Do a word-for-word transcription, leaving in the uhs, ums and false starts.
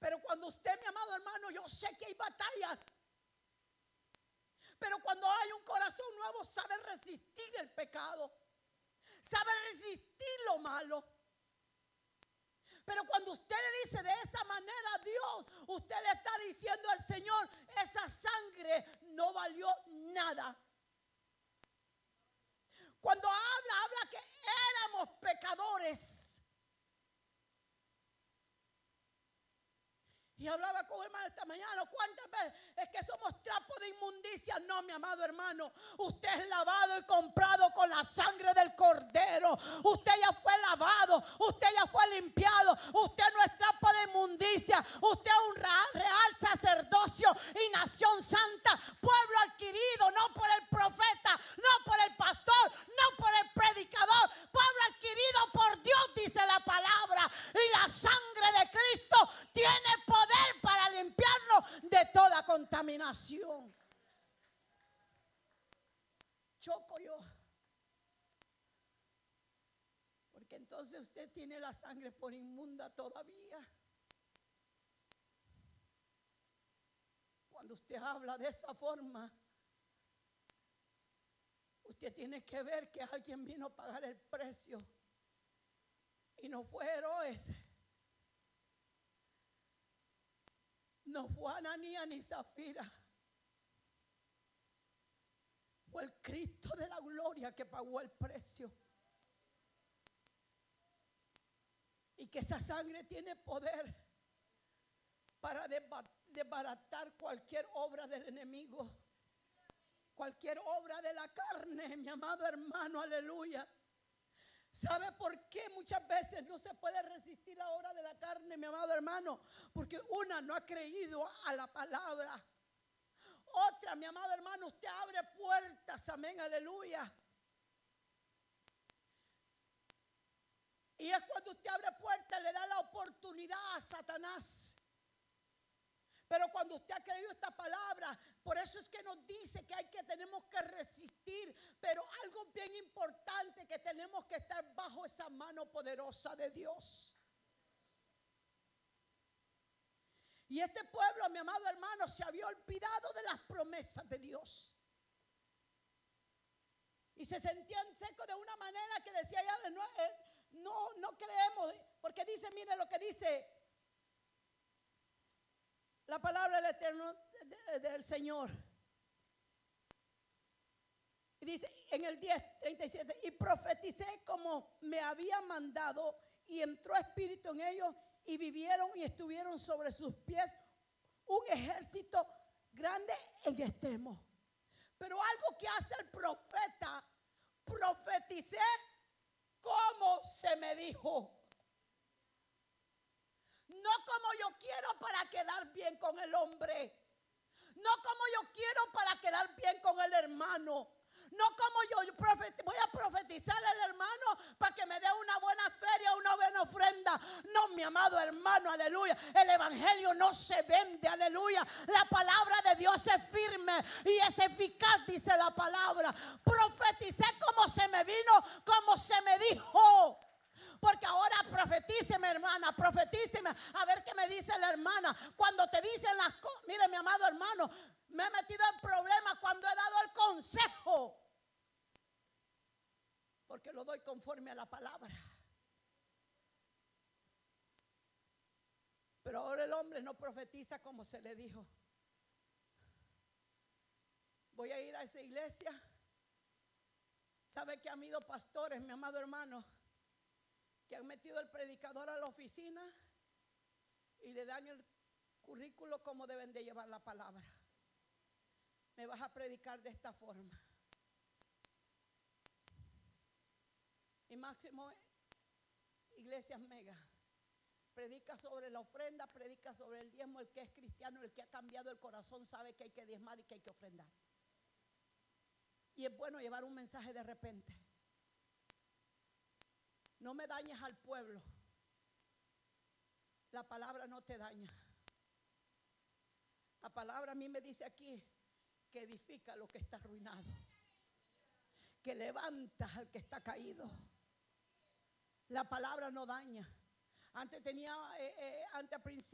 Pero cuando usted, mi amado hermano, yo sé que hay batallas. Pero cuando hay un corazón nuevo, sabe resistir el pecado. Sabe resistir lo malo. Pero cuando usted le dice de esa manera a Dios, usted le está diciendo al Señor, esa sangre no valió nada. Cuando habla, habla que éramos pecadores. Y hablaba con hermano esta mañana, ¿cuántas veces es que somos trapos de inmundicia? No, mi amado hermano, usted es lavado y comprado con la sangre del Cordero. Usted ya fue lavado, usted ya fue limpiado. Usted no es trapo de inmundicia. Usted es un real, real sacerdocio y nación santa, pueblo adquirido, no por el profeta, no por el pastor, no por el predicador, pueblo adquirido por Dios, dice la palabra. Y la sangre de Cristo tiene poder para limpiarnos de toda contaminación. Choco yo. Porque entonces usted tiene la sangre por inmunda todavía. Cuando usted habla de esa forma, usted tiene que ver que alguien vino a pagar el precio. Y no fue Herodes. No fue Ananías ni Zafira. Fue el Cristo de la gloria que pagó el precio. Y que esa sangre tiene poder para desbaratar cualquier obra del enemigo. Cualquier obra de la carne, mi amado hermano, aleluya. ¿Sabe por qué muchas veces no se puede resistir la obra de la carne, mi amado hermano? Porque una no ha creído a la palabra. Otra, mi amado hermano, usted abre puertas, amén, aleluya. Y es cuando usted abre puertas, le da la oportunidad a Satanás. Pero cuando usted ha creído esta palabra, por eso es que nos dice que hay que tenemos que resistir. Pero algo bien importante, que tenemos que estar bajo esa mano poderosa de Dios. Y este pueblo, mi amado hermano, se había olvidado de las promesas de Dios. Y se sentían secos de una manera que decía, ya no, no, no creemos. Porque dice, mire lo que dice la palabra del Eterno, del Señor. Y dice en el diez, treinta y siete, y profeticé como me había mandado, y entró espíritu en ellos, y vivieron y estuvieron sobre sus pies un ejército grande en extremo. Pero algo que hace el profeta, profeticé como se me dijo. No como yo quiero para quedar bien con el hombre. No como yo quiero para quedar bien con el hermano. No como yo voy a profetizar al hermano para que me dé una buena feria, una buena ofrenda. No, mi amado hermano, aleluya. El evangelio no se vende, aleluya. La palabra de Dios es firme y es eficaz, dice la palabra. Profeticé como se me vino, como se me dijo. Porque ahora profetíceme, hermana, profetíceme. A ver qué me dice la hermana. Cuando te dicen las cosas, mire, mi amado hermano, me he metido en problemas cuando he dado el consejo. Porque lo doy conforme a la palabra. Pero ahora el hombre no profetiza como se le dijo. Voy a ir a esa iglesia. ¿Sabe que han ido pastores, mi amado hermano, que han metido el predicador a la oficina y le dan el currículo como deben de llevar la palabra? Me vas a predicar de esta forma. Y máximo iglesias mega. Predica sobre la ofrenda, predica sobre el diezmo. El que es cristiano, el que ha cambiado el corazón, sabe que hay que diezmar y que hay que ofrendar. Y es bueno llevar un mensaje de repente. No me dañes al pueblo. La palabra no te daña. La palabra a mí me dice aquí que edifica lo que está arruinado, que levanta al que está caído. La palabra no daña. Antes tenía, eh, eh, antes al principio